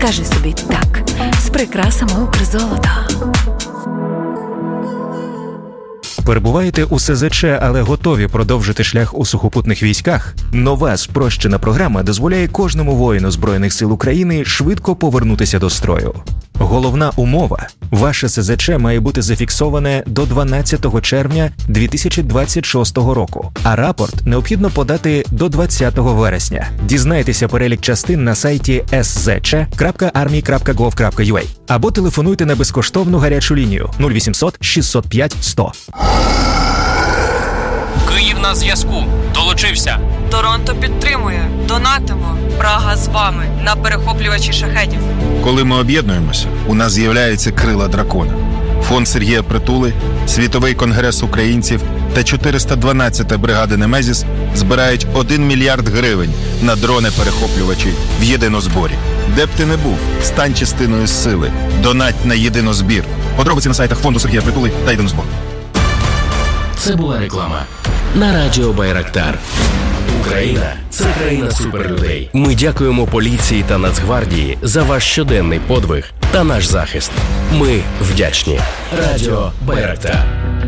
Скажи собі так з прикрасами Укрзолота. Перебуваєте у СЗЧ, але готові продовжити шлях у сухопутних військах? Нова спрощена програма дозволяє кожному воїну Збройних сил України швидко повернутися до строю. Головна умова – ваше СЗЧ має бути зафіксоване до 12 червня 2026 року, а рапорт необхідно подати до 20 вересня. Дізнайтеся перелік частин на сайті szc.army.gov.ua або телефонуйте на безкоштовну гарячу лінію 0800 605 100. Київ на зв'язку. Долучився. Торонто підтримує. Донатимо. Прага з вами на перехоплювачі шахедів. Коли ми об'єднуємося, у нас з'являються крила дракона. Фонд Сергія Притули, Світовий конгрес українців та 412-та бригада Немезіс збирають 1 мільярд гривень на дрони-перехоплювачі в єдинозборі. Де б ти не був, стань частиною сили. Донать на єдинозбір. Подробиці на сайтах Фонду Сергія Притули та єдинозбору. Це була реклама на радіо Байрактар. Україна – це країна суперлюдей. Ми дякуємо поліції та Нацгвардії за ваш щоденний подвиг та наш захист. Ми вдячні. Радіо Байрактар.